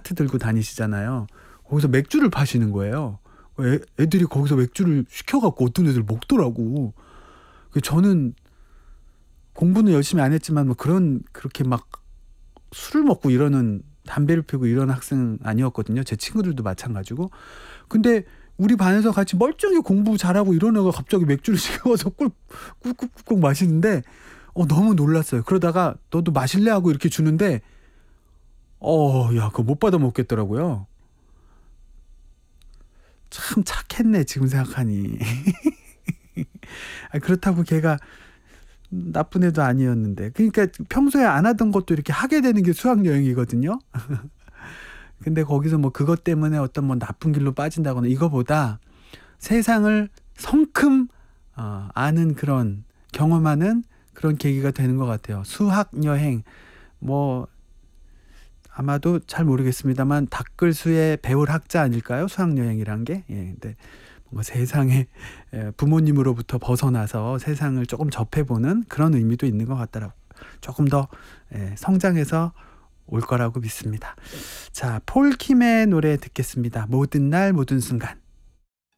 카트 들고 다니시잖아요. 거기서 맥주를 파시는 거예요. 애들이 거기서 맥주를 시켜갖고 어떤 애들 먹더라고. 저는 공부는 열심히 안 했지만 뭐 그렇게 막 술을 먹고 이러는, 담배를 피우고 이런 학생 아니었거든요. 제 친구들도 마찬가지고. 근데 우리 반에서 같이 멀쩡히 공부 잘하고 이런 애가 갑자기 맥주를 시켜서 꿀꿀꿀꿀 마시는데 너무 놀랐어요. 그러다가 너도 마실래 하고 이렇게 주는데 야, 그거 못 받아 먹겠더라고요. 참 착했네, 지금 생각하니. 그렇다고 걔가 나쁜 애도 아니었는데. 그러니까 평소에 안 하던 것도 이렇게 하게 되는 게 수학여행이거든요. 근데 거기서 뭐 그것 때문에 어떤 뭐 나쁜 길로 빠진다거나, 이거보다 세상을 성큼 아는, 그런 경험하는 그런 계기가 되는 것 같아요. 수학여행, 뭐 아마도 잘 모르겠습니다만 닭글수의 배울 학자 아닐까요? 수학여행이란 게. 근데 뭔가 세상에 부모님으로부터 벗어나서 세상을 조금 접해보는 그런 의미도 있는 것 같더라고요. 조금 더 성장해서 올 거라고 믿습니다. 자, 폴킴의 노래 듣겠습니다. 모든 날 모든 순간.